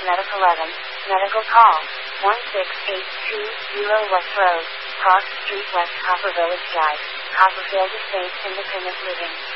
Medic 11, medical call, 16820 West Road, Cross Street, West Copper Village Drive, Copperfield Estates, Independent Living.